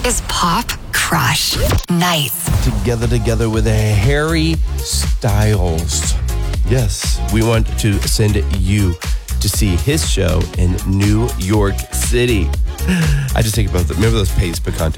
is Pop Crush Nights. Together with Harry Styles. Yes, we want to send you to see his show in New York City. I just think about remember those Pace Pecan